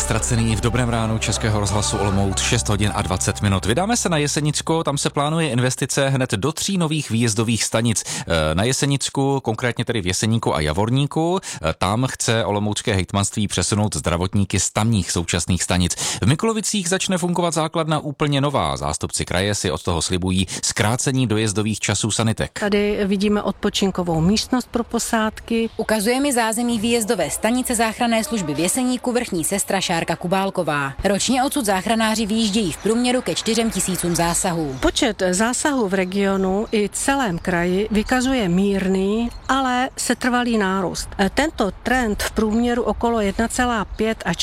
Ztracený v dobrém ránu Českého rozhlasu Olomouc 6 hodin a 20 minut. Vydáme se na Jesenicko, tam se plánuje investice hned do 3 nových výjezdových stanic. Na Jesenicku, konkrétně tedy v Jeseníku a Javorníku, tam chce olomoucké hejtmanství přesunout zdravotníky z tamních současných stanic. V Mikulovicích začne fungovat základna úplně nová. Zástupci kraje si od toho slibují zkrácení dojezdových časů sanitek. Tady vidíme odpočinkovou místnost pro posádky. Ukazuje mi zázemí výjezdové stanice záchranné služby v Jeseníku vrchní sestra Šárka Kubálková. Ročně odsud záchranáři vyjíždějí v průměru ke 4 000 zásahů. Počet zásahů v regionu i celém kraji vykazuje mírný, ale setrvalý nárůst. Tento trend v průměru okolo 1,5 až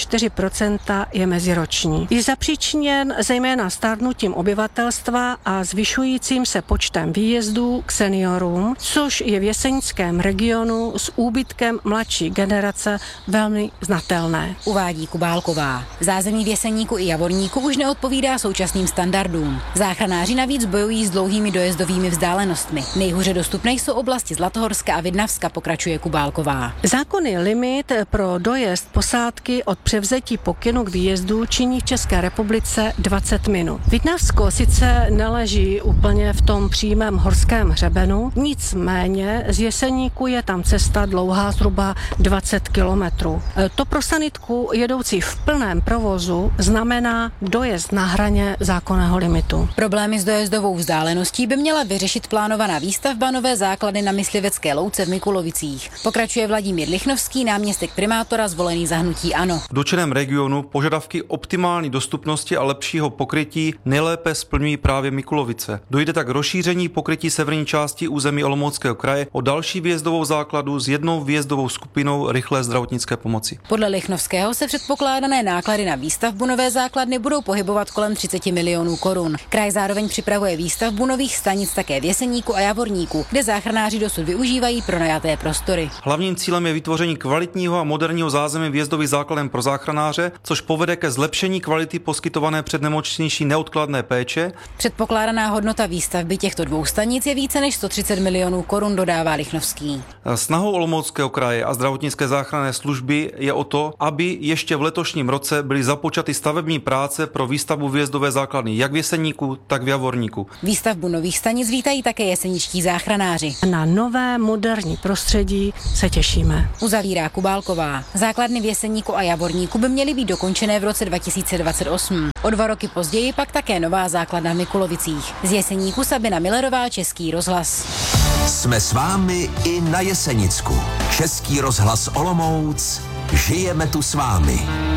4% je meziroční. Je zapříčiněn zejména stárnutím obyvatelstva a zvyšujícím se počtem výjezdů k seniorům, což je v jesenickém regionu s úbytkem mladší generace velmi znatelné. Uvádí Kubálková. Zázemí v Jeseníku i Javorníku už neodpovídá současným standardům. Záchranáři navíc bojují s dlouhými dojezdovými vzdálenostmi. Nejhůře dostupné jsou oblasti Zlatohorska a Vidnavska, pokračuje Kubálková. Zákonný limit pro dojezd posádky od převzetí pokynu k výjezdu činí v České republice 20 minut. Vidnavsko sice neleží úplně v tom přímém horském hřebenu, nicméně z Jeseníku je tam cesta dlouhá zhruba 20 kilometrů. To pro sanitku jedoucí v plném provozu znamená dojezd na hraně zákonného limitu. Problémy s dojezdovou vzdáleností by měla vyřešit plánovaná výstavba nové základny na Myslivecké louce v Mikulovicích. Pokračuje Vladimír Lichnovský, náměstek primátora zvolený za hnutí ANO. V dotčeném regionu požadavky optimální dostupnosti a lepšího pokrytí nejlépe splňují právě Mikulovice. Dojde tak k rozšíření pokrytí severní části území Olomouckého kraje o další výjezdovou základu s jednou výjezdovou skupinou rychlé zdravotnické pomoci. Podle Lichnovského se předpokládané náklady na výstavbu nové základny budou pohybovat kolem 30 milionů korun. Kraj zároveň připravuje výstavbu nových stanic také v Jeseníku a Javorníku, kde záchranáři dosud využívají pronajaté prostory. Hlavním cílem je vytvoření kvalitního a moderního zázemí výjezdových základen pro záchranáře, což povede ke zlepšení kvality poskytované přednemocniční neodkladné péče. Předpokládaná hodnota výstavby těchto 2 stanic je více než 130 milionů korun, dodává Lichnovský. Snahou Olomouckého kraje a zdravotnické záchranné služby je o to, aby ještě v letošním roce byly započaty stavební práce pro výstavbu výjezdové základny jak v Jeseníku, tak v Javorníku. Výstavbu nových stanic vítají také jeseničtí záchranáři. Na nové moderní prostředí se těšíme. Uzavírá Kubálková. Základny v Jeseníku a Javorníku by měly být dokončené v roce 2028. O 2 roky později pak také nová základna v Mikulovicích. Z Jeseníku Sabina Millerová, Český rozhlas. Jsme s vámi i na Jesenicku. Český rozhlas Olomouc. Žijeme tu s vámi.